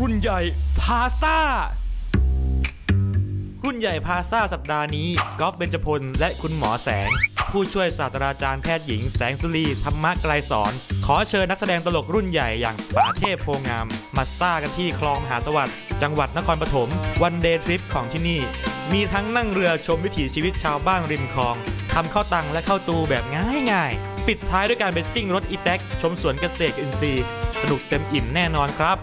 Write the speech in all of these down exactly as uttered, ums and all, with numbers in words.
หุ้นใหญ่พาซ่าหุ้นใหญ่พาซ่าสัปดาห์นี้ก๊อฟเบญจพลและคุณหมอแสงผู้ช่วยศาสตราจารย์แพทย์หญิงแสงสุรีธรรมะไกลสอนขอเชิญนักแสดงตลกรุ่นใหญ่อย่างป๋าเทพโพงามมาซ่ากันที่คลองมหาสวัสดิ์จังหวัดนครปฐมวันเดย์ทริปของที่นี่มีทั้งนั่งเรือชมวิถีชีวิตชาวบ้านริมคลองทำข้าวตังและข้าวตูแบบง่ายๆปิดท้ายด้วยการไปซิ่งรถอีแท็กชมสวนเกษตรอินทรีย์สนุกเต็มอิ่มแน่นอนครับ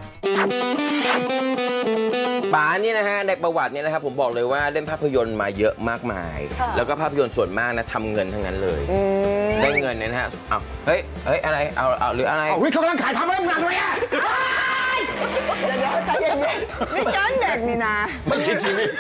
ป๋านี่นะฮะในประวัติเนี่ยนะครับผมบอกเลยว่าเล่นภาพยนตร์มาเยอะมากมายแล้วก็ภาพยนตร์ส่วนมากนะทำเงินทั้งนั้นเลยได้เงินเนี่ยนะฮะเอาเฮ้ยเฮ้ยอะไรเอาเอาหรืออะไรเฮ้ยเขากำลังขายทำอะไรงานเลยอ่ะเดี๋ยวเดี๋ยวใจเย็นๆนี่แก๊งเด็กนี่นะไม่ใช่ชีวิต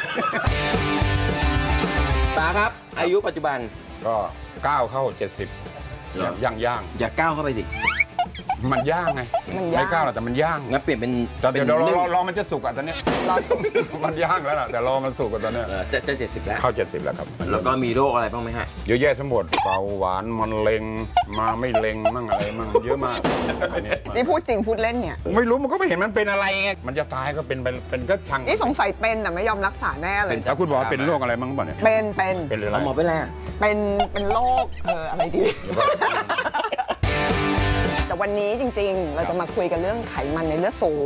ป๋าครับอายุปัจจุบันก็ก้าวเข้าเจ็ดสิบย่างย่างอย่าก้าวเข้าไปดิมันย่างไงไม่ก้าวหรอกแต่มันย่างงั้นเปลี่ยนเป็นแต่เดี๋ยวรอรอมันจะสุกอ่ะตอนนี้รอสุกมันย่างแล้วล่ะแต่รอมันสุกอ่ะตอนนี้จะจะเจ็ดสิบแล้วเข้าเจ็ดสิบแล้วครับแล้วก็มีโรคอะไรบ้างไหมฮะเยอะแยะทั้งหมดเบาหวานมันเล็งมาไม่เล็งมั่งอะไรมั่งเยอะมากนี่พูดจริงพูดเล่นเนี่ยไม่รู้มันก็ไม่เห็นมันเป็นอะไรไงมันจะตายก็เป็นเป็นก็ช่างนี่สงสัยเป็นแต่ไม่ยอมรักษาแน่เลยแล้วคุณบอกว่าเป็นโรคอะไรบ้างบ่เนี่ยเป็นเป็นเป็นอะไรหมอเป็นอะไรเป็นเป็นโรคเอออะไรดีแต่วันนี้จริงๆเราจะมาคุยกันเรื่องไขมันในเลือดสูง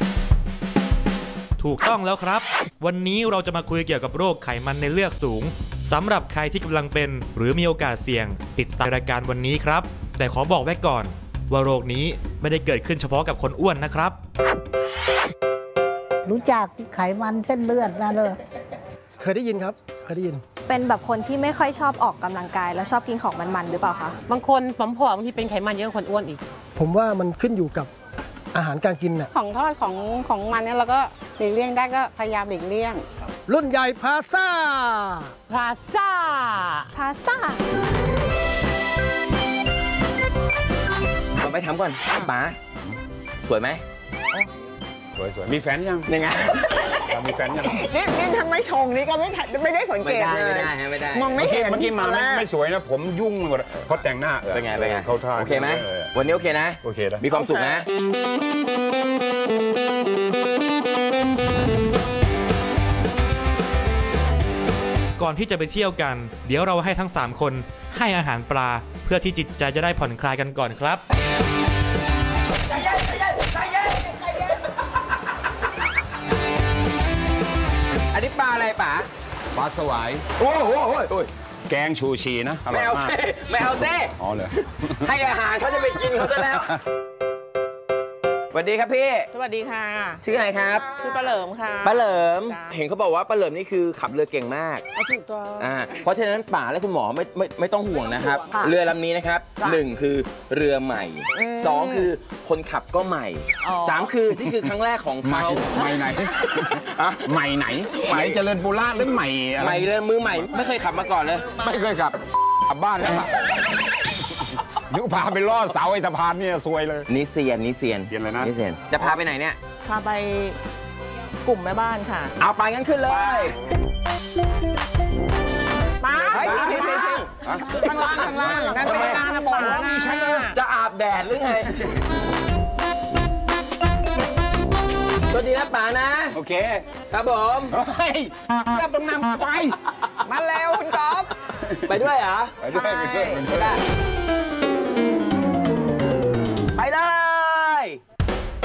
ถูกต้องแล้วครับวันนี้เราจะมาคุยเกี่ยวกับโรคไขมันในเลือดสูงสำหรับใครที่กำลังเป็นหรือมีโอกาสเสี่ยงติดตามรายการวันนี้ครับแต่ขอบอกไว้ก่อนว่าโรคนี้ไม่ได้เกิดขึ้นเฉพาะกับคนอ้วนนะครับรู้จักไขมันเส้นเลือดนะเลยเคยได้ยินครับเคยได้ยินเป็นแบบคนที่ไม่ค่อยชอบออกกำลังกายแล้วชอบกินของมันๆหรือเปล่าคะบางคนผอมๆบางทีเป็นไขมันเยอะกว่าคนอ้วนอีกผมว่ามันขึ้นอยู่กับอาหารการกินน่ะของทอดของของมันเนี่ยเราก็หลีกเลี่ยงได้ก็พยายามหลีกเลี่ยงรุ่นใหญ่พาซ่าพาซ่าพาซ่าเราไปถามก่อนป๋าสวยไหมสวยสวยมีแฟนยังยังไงมีแฟนยังนี่นี่ทำไมชงนี่ก็ไม่ไม่ได้สังเกตเลยไม่ได้ไม่ได้มองไม่เห็นเมื่อกี้มาไม่สวยนะผมยุ่งหมดเขาแต่งหน้าเป็นไงเป็นไงเขาท่าโอเคไหมวันนี้โอเคนะโอเคนะมีความสุขนะก่อนที่จะไปเที่ยวกันเดี๋ยวเราให้ทั้งสามคนให้อาหารปลาเพื่อที่จิตใจจะได้ผ่อนคลายกันก่อนครับอันนี้ปลาอะไรป๋าปลาสวายโอ้โหโอ้ยแกงชูชีนะอร่อยมากไม่เอาเซ่อ๋อเลยให้อาหารเขาจะไปกินเขาซะแล้วสวัสดีครับพี่สวัสดีค่ะชื่ออะไรครับชื่อป้าเหลิมค่ะป้าเหลิมเห็นเขาบอกว่าป้าเหลิมนี่คือขับเรือเก่งมากถูกต้องอ่าเพราะฉะนั้นป๋าและคุณหมอไม่ไม่ไม่ต้องห่วงนะครับเรือลำนี้นะครับหนึ่งคือเรือใหม่สองคือคนขับก็ใหม่สามคือนี่คือครั้งแรกของเขาใหม่ไหนใหม่ไหนใหม่เจริญบุราหรือใหม่ใหม่เลยมือใหม่ไม่เคยขับมาก่อนเลยไม่เคยขับขับบ้านแล้วนึกพาไปล่อเสาไอ้สะพานเนี่ยซวยเลยนิเซียนนิเซียนเซียนเลยนะนิเซียนจะพาไปไหนเนี่ยพาไปกลุ่มแม่บ้านค่ะเอาไปงั้นขึ้นเลยมาข้างล่างข้างล่างนั่นไม่ได้ข้างบนมีชั้นจะอาบแดดหรือไงตัวดีนะป๋านะโอเคครับผมเฮ้ยก็ต้องนำไปมาเร็วคุณก๊อฟไปด้วยเหรอไปด้วยไปด้วย